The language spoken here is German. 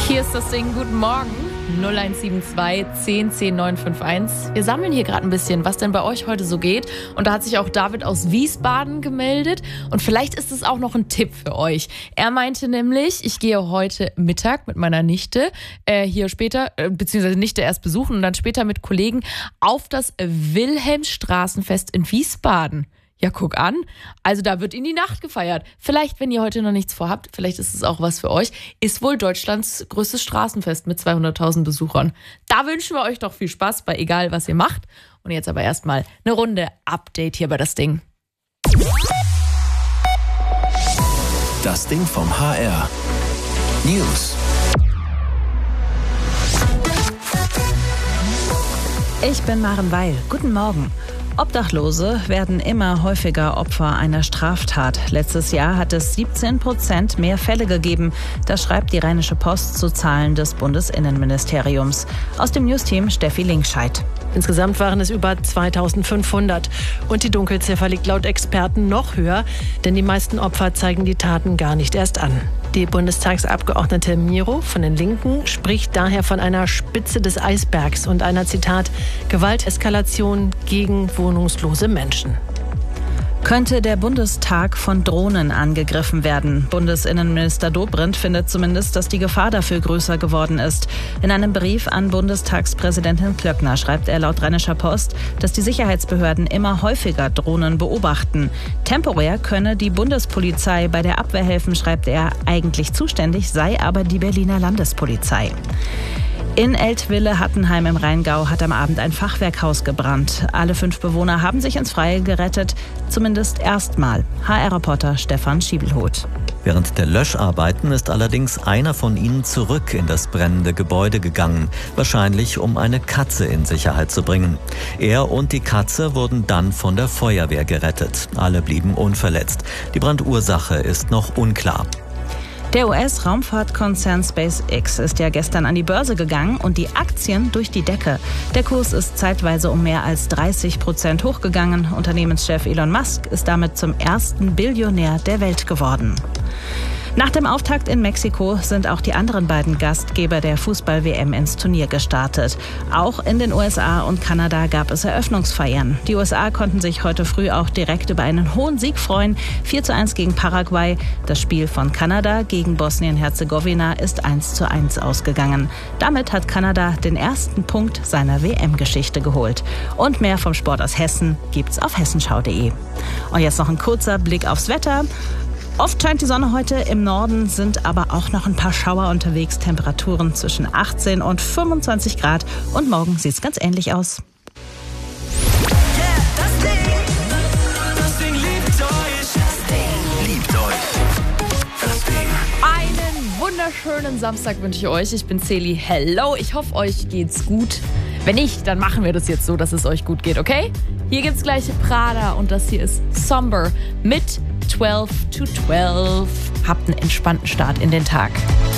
Hier ist das Ding. Guten Morgen. 0172 10 10 951. Wir sammeln hier gerade ein bisschen, was denn bei euch heute so geht. Und da hat sich auch David aus Wiesbaden gemeldet. Und vielleicht ist es auch noch ein Tipp für euch. Er meinte nämlich, ich gehe heute Mittag mit meiner Nichte hier später, beziehungsweise Nichte erst besuchen und dann später mit Kollegen auf das Wilhelmstraßenfest in Wiesbaden. Ja, guck an. Also da wird in die Nacht gefeiert. Vielleicht, wenn ihr heute noch nichts vorhabt, vielleicht ist es auch was für euch, ist wohl Deutschlands größtes Straßenfest mit 200.000 Besuchern. Da wünschen wir euch doch viel Spaß bei egal, was ihr macht. Und jetzt aber erstmal eine Runde Update hier bei das Ding. Das Ding vom HR. News. Ich bin Maren Weil. Guten Morgen. Obdachlose werden immer häufiger Opfer einer Straftat. Letztes Jahr hat es 17% mehr Fälle gegeben. Das schreibt die Rheinische Post zu Zahlen des Bundesinnenministeriums. Aus dem Newsteam Steffi Linkscheid. Insgesamt waren es über 2500. Und die Dunkelziffer liegt laut Experten noch höher, denn die meisten Opfer zeigen die Taten gar nicht erst an. Die Bundestagsabgeordnete Miro von den Linken spricht daher von einer Spitze des Eisbergs und einer, Zitat, Gewalteskalation gegen wohnungslose Menschen. Könnte der Bundestag von Drohnen angegriffen werden? Bundesinnenminister Dobrindt findet zumindest, dass die Gefahr dafür größer geworden ist. In einem Brief an Bundestagspräsidentin Klöckner schreibt er laut Rheinischer Post, dass die Sicherheitsbehörden immer häufiger Drohnen beobachten. Temporär könne die Bundespolizei bei der Abwehr helfen, schreibt er. Eigentlich zuständig sei aber die Berliner Landespolizei. In Eltville-Hattenheim im Rheingau hat am Abend ein Fachwerkhaus gebrannt. Alle 5 Bewohner haben sich ins Freie gerettet, zumindest erstmal. HR-Reporter Stefan Schiebelhoth. Während der Löscharbeiten ist allerdings einer von ihnen zurück in das brennende Gebäude gegangen, wahrscheinlich um eine Katze in Sicherheit zu bringen. Er und die Katze wurden dann von der Feuerwehr gerettet. Alle blieben unverletzt. Die Brandursache ist noch unklar. Der US-Raumfahrtkonzern SpaceX ist ja gestern an die Börse gegangen und die Aktien durch die Decke. Der Kurs ist zeitweise um mehr als 30% hochgegangen. Unternehmenschef Elon Musk ist damit zum ersten Billionär der Welt geworden. Nach dem Auftakt in Mexiko sind auch die anderen beiden Gastgeber der Fußball-WM ins Turnier gestartet. Auch in den USA und Kanada gab es Eröffnungsfeiern. Die USA konnten sich heute früh auch direkt über einen hohen Sieg freuen. 4:1 gegen Paraguay. Das Spiel von Kanada gegen Bosnien-Herzegowina ist 1:1 ausgegangen. Damit hat Kanada den ersten Punkt seiner WM-Geschichte geholt. Und mehr vom Sport aus Hessen gibt's auf hessenschau.de. Und jetzt noch ein kurzer Blick aufs Wetter. Oft scheint die Sonne heute, im Norden sind aber auch noch ein paar Schauer unterwegs. Temperaturen zwischen 18 und 25 Grad. Und morgen sieht es ganz ähnlich aus. Das Ding liebt euch. Liebt euch. Das Ding. Einen wunderschönen Samstag wünsche ich euch. Ich bin Celi. Hello. Ich hoffe, euch geht's gut. Wenn nicht, dann machen wir das jetzt so, dass es euch gut geht, okay? Hier gibt's gleich Prada und das hier ist Somber mit 12 to 12. Habt einen entspannten Start in den Tag.